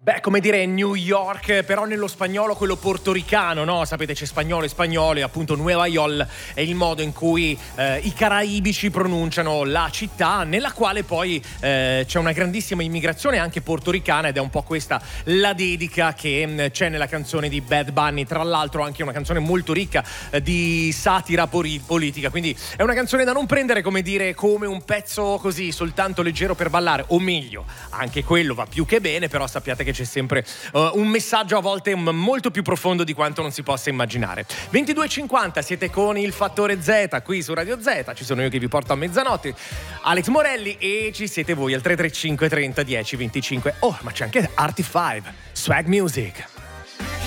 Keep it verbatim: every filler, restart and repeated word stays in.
Beh, come dire New York, però nello spagnolo quello portoricano, no? Sapete, c'è spagnolo e spagnolo, e appunto Nueva York è il modo in cui eh, i caraibici pronunciano la città, nella quale poi eh, c'è una grandissima immigrazione anche portoricana, ed è un po' questa la dedica che mh, c'è nella canzone di Bad Bunny. Tra l'altro anche una canzone molto ricca eh, di satira pori- politica, quindi è una canzone da non prendere, come dire, come un pezzo così soltanto leggero per ballare, o meglio, anche quello va più che bene, però sappiate che c'è sempre uh, un messaggio a volte m- molto più profondo di quanto non si possa immaginare. ventidue e cinquanta, siete con il Fattore Z qui su Radio Z, ci sono io che vi porto a mezzanotte, Alex Morelli, e ci siete voi al tre tre cinque trenta dieci venticinque. Oh, ma c'è anche Artie cinque, Swag Music.